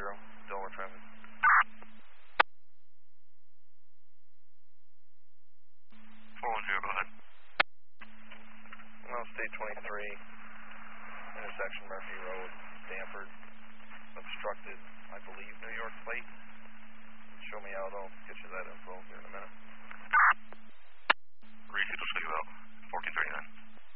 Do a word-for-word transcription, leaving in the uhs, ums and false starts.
zero, Delaware traffic. four one zero, go ahead. Well, State twenty-three, intersection Murphy Road, Stanford, obstructed, I believe, New York plate. Show me out, I'll get you that info here in a minute. Reese, it'll show you out, fourteen thirty-nine.